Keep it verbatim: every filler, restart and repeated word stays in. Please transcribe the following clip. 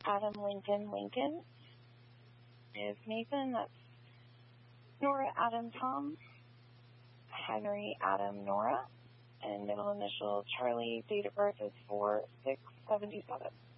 Adam Lincoln Lincoln is Nathan. That's Nora Adam Tom. Henry Adam Nora. And middle initial Charlie. Date of birth is four six seventy-seven.